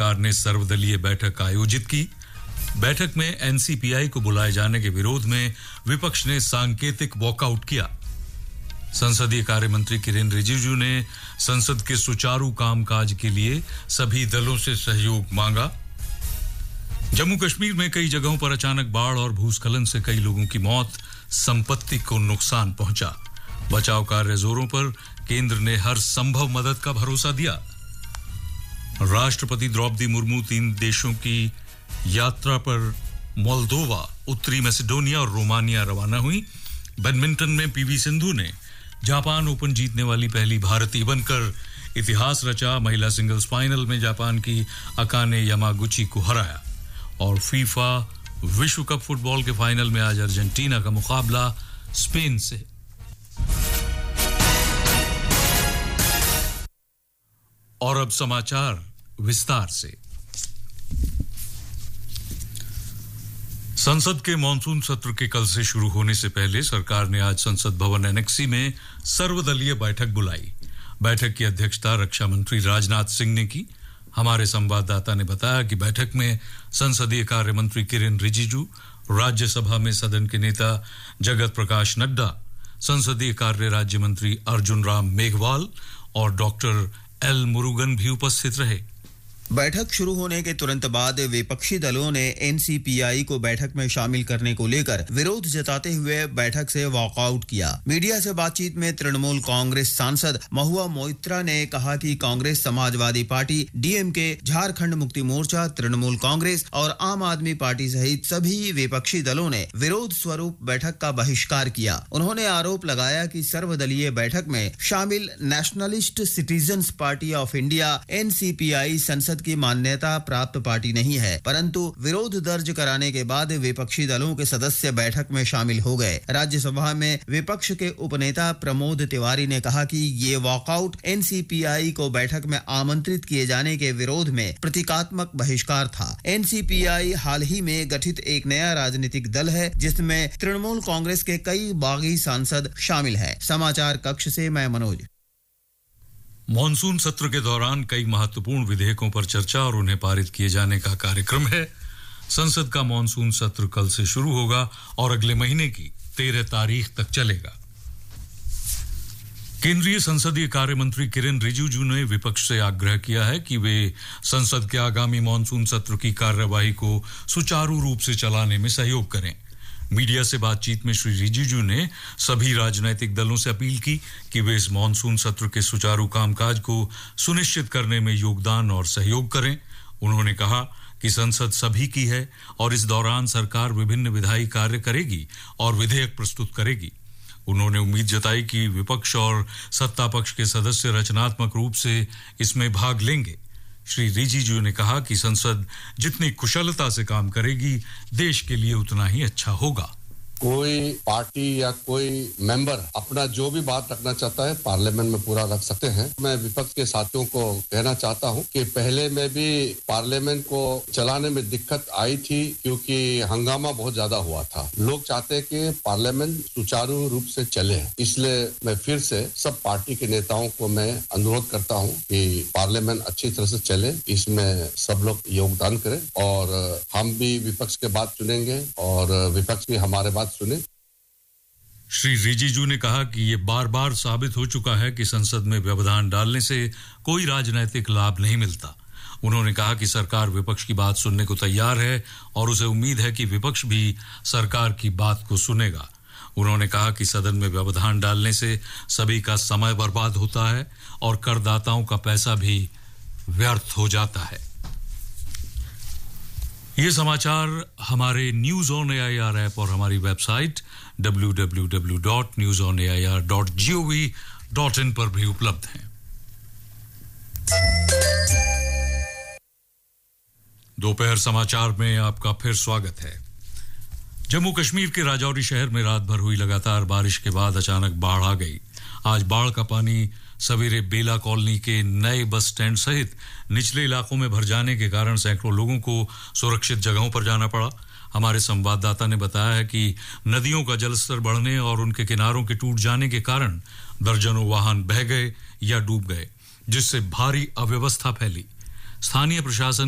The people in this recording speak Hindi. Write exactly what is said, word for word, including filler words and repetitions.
सरकार ने सर्वदलीय बैठक आयोजित की। बैठक में एनसीपीआई को बुलाए जाने के विरोध में विपक्ष ने सांकेतिक वॉकआउट किया। संसदीय कार्य मंत्री किरेन रिजिजू ने संसद के सुचारू कामकाज के लिए सभी दलों से सहयोग मांगा। जम्मू कश्मीर में कई जगहों पर अचानक बाढ़ और भूस्खलन से कई लोगों की मौत, संपत्ति को नुकसान पहुंचा। बचाव कार्य जोरों पर, केंद्र ने हर संभव मदद का भरोसा दिया। राष्ट्रपति द्रौपदी मुर्मू तीन देशों की यात्रा पर मोल्दोवा, उत्तरी मैसेडोनिया और रोमानिया रवाना हुई। बैडमिंटन में पीवी सिंधु ने जापान ओपन जीतने वाली पहली भारतीय बनकर इतिहास रचा। महिला सिंगल्स फाइनल में जापान की अकाने यामागुची को हराया। और फीफा विश्व कप फुटबॉल के फाइनल में आज अर्जेंटीना का मुकाबला स्पेन से। और अब समाचार विस्तार से। संसद के मॉनसून सत्र के कल से शुरू होने से पहले सरकार ने आज संसद भवन एनेक्सी में सर्वदलीय बैठक बुलाई। बैठक की अध्यक्षता रक्षा मंत्री राजनाथ सिंह ने की। हमारे संवाददाता ने बताया कि बैठक में संसदीय कार्य मंत्री किरेन रिजिजू, राज्यसभा में सदन के नेता जगत प्रकाश नड्डा, संसदीय कार्य राज्य मंत्री अर्जुन राम मेघवाल और डॉक्टर एल मुरुगन भी उपस्थित रहे। बैठक शुरू होने के तुरंत बाद विपक्षी दलों ने एनसीपीआई को बैठक में शामिल करने को लेकर विरोध जताते हुए बैठक से वॉकआउट किया। मीडिया से बातचीत में तृणमूल कांग्रेस सांसद महुआ मोइत्रा ने कहा कि कांग्रेस, समाजवादी पार्टी, डीएमके, झारखंड मुक्ति मोर्चा, तृणमूल कांग्रेस और आम आदमी पार्टी सहित सभी विपक्षी दलों ने विरोध स्वरूप बैठक का बहिष्कार किया। उन्होंने आरोप लगाया कि सर्वदलीय बैठक में शामिल nationalist citizens party of India NCPI संसद की मान्यता प्राप्त पार्टी नहीं है, परंतु विरोध दर्ज कराने के बाद विपक्षी दलों के सदस्य बैठक में शामिल हो गए। राज्यसभा में विपक्ष के उपनेता प्रमोद तिवारी ने कहा कि ये वॉकआउट एनसीपीआई को बैठक में आमंत्रित किए जाने के विरोध में प्रतीकात्मक बहिष्कार था। एनसीपीआई हाल ही में गठित एक नया राजनीतिक दल है जिसमें तृणमूल कांग्रेस के कई बागी सांसद शामिल हैं। समाचार कक्ष से मैं मनोज। मॉनसून सत्र के दौरान कई महत्वपूर्ण विधेयकों पर चर्चा और उन्हें पारित किए जाने का कार्यक्रम है। संसद का मॉनसून सत्र कल से शुरू होगा और अगले महीने की तेरह तारीख तक चलेगा। केंद्रीय संसदीय कार्य मंत्री किरेन रिजिजू ने विपक्ष से आग्रह किया है कि वे संसद के आगामी मॉनसून सत्र की कार्यवाही को सुचारू रूप से चलाने में सहयोग करें। मीडिया से बातचीत में श्री रिजिजू ने सभी राजनीतिक दलों से अपील की कि वे इस मॉनसून सत्र के सुचारू कामकाज को सुनिश्चित करने में योगदान और सहयोग करें। उन्होंने कहा कि संसद सभी की है और इस दौरान सरकार विभिन्न विधायी कार्य करेगी और विधेयक प्रस्तुत करेगी। उन्होंने उम्मीद जताई कि विपक्ष और सत्ता पक्ष के सदस्य रचनात्मक रूप से इसमें भाग लेंगे। श्री रिजिजू ने कहा कि संसद जितनी कुशलता से काम करेगी, देश के लिए उतना ही अच्छा होगा। कोई पार्टी या कोई मेंबर अपना जो भी बात रखना चाहता है पार्लियामेंट में पूरा रख सकते हैं। मैं विपक्ष के साथियों को कहना चाहता हूं कि पहले में भी पार्लियामेंट को चलाने में दिक्कत आई थी क्योंकि हंगामा बहुत ज्यादा हुआ था। लोग चाहते हैं कि पार्लियामेंट सुचारू रूप से चले, इसलिए मैं फिर से सब पार्टी के नेताओं को मैं अनुरोध करता हूं कि पार्लियामेंट अच्छी तरह से चले, इसमें सब लोग योगदान करें और हम भी विपक्ष के बात सुनेंगे और विपक्ष भी हमारे बात सुने। श्री रिजिजू ने कहा कि ये बार-बार साबित हो चुका है कि संसद में व्यवधान डालने से कोई राजनीतिक लाभ नहीं मिलता। उन्होंने कहा कि सरकार विपक्ष की बात सुनने को तैयार है और उसे उम्मीद है कि विपक्ष भी सरकार की बात को सुनेगा। उन्होंने कहा कि सदन में व्यवधान डालने से सभी का समय बर्बाद होता है और करदाताओं का पैसा भी व्यर्थ हो जाता है। ये समाचार हमारे न्यूज ऑन एआईआर ऐप और हमारी website W W W dot news on A I R dot G O V dot in पर भी उपलब्ध हैं। दोपहर समाचार में आपका फिर स्वागत है। जम्मू कश्मीर के राजौरी शहर में रात भर हुई लगातार बारिश के बाद अचानक बाढ़ आ गई। आज बाढ़ का पानी सवेरे बेला कॉलोनी के नए बस स्टैंड सहित निचले इलाकों में भर जाने के कारण सैकड़ों लोगों को सुरक्षित जगहों पर जाना पड़ा। हमारे संवाददाता ने बताया है कि नदियों का जलस्तर बढ़ने और उनके किनारों के टूट जाने के कारण दर्जनों वाहन बह गए या डूब गए, जिससे भारी अव्यवस्था फैली। स्थानीय प्रशासन